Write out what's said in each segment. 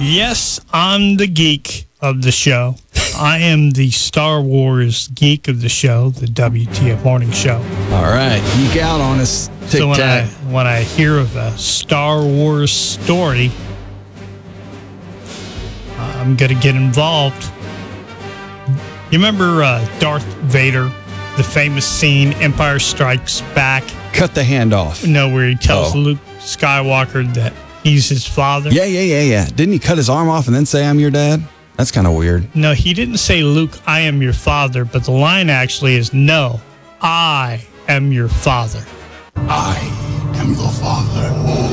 Yes, I'm the geek of the show. I am the Star Wars geek of the show, the WTF Morning Show. All right, geek out on us. So when I hear of a Star Wars story, I'm going to get involved. You remember Darth Vader, the famous scene, Empire Strikes Back? Cut the hand off. No, where he tells Luke Skywalker that he's his father. Yeah. Didn't he cut his arm off and then say, I'm your dad? That's kind of weird. No, he didn't say, Luke, I am your father. But the line actually is, no, I am your father. I am your father.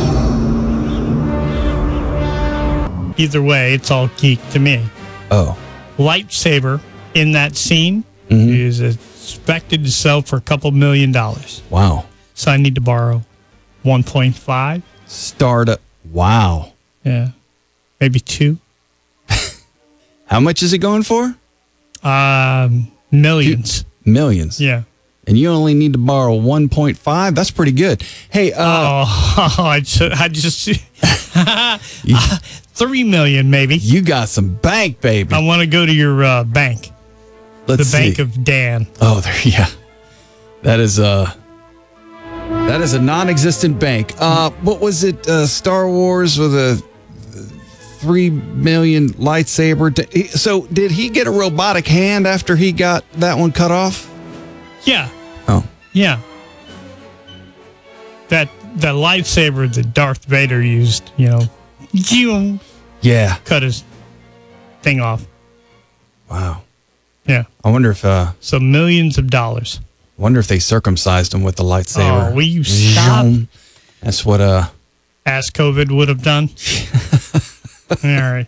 Either way, it's all geek to me. Oh. Lightsaber in that scene is expected to sell for a couple $1 million. Wow. So I need to borrow 1.5. Startup. Wow. Yeah. Maybe 2. How much is it going for? Millions. Millions. Yeah. And you only need to borrow 1.5. That's pretty good. Hey, I just 3 million maybe. You got some bank, baby. I want to go to your bank. Let's see. Bank of Dan. Oh, yeah. That is a non-existent bank. What was it? Star Wars with a 3 million lightsaber. So did he get a robotic hand after he got that one cut off? Yeah. Oh. Yeah. That lightsaber that Darth Vader used, Yeah. cut his thing off. Wow. Yeah. I wonder if so millions of dollars. Wonder if they circumcised him with the lightsaber. Oh, will you stop? That's what Ass COVID would have done. All right.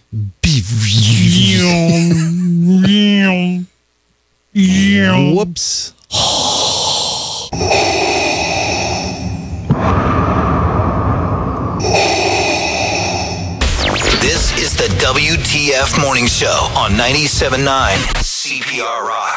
Whoops. This is the WTF Morning Show on 97.9 CPR Rock.